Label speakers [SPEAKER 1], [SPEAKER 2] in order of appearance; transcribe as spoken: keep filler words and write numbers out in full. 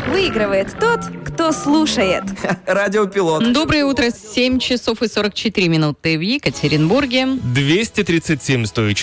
[SPEAKER 1] Выигрывает тот, кто слушает.
[SPEAKER 2] Радиопилот.
[SPEAKER 3] Доброе утро, семь часов и сорок четыре минуты в Екатеринбурге.
[SPEAKER 4] двести тридцать семь сто